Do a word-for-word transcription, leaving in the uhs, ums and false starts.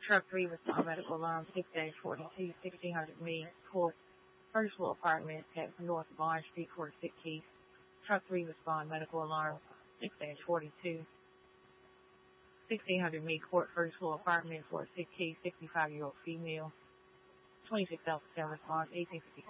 Truck three respond medical alarm six dash forty-two, sixteen hundred me, Court, first floor apartment at North Barnes Street, Court six Keys. Truck three respond medical alarm six dash forty-two, sixteen hundred me, Court, first floor apartment, Court six Keys, sixty-five year old female, twenty-six thousand seven response, eighteen fifty.